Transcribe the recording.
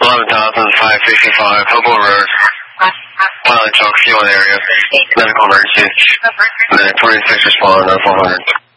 11,565, Hobo Road. Pilot choke, fuel area. Medical emergency. 26 respond on 400.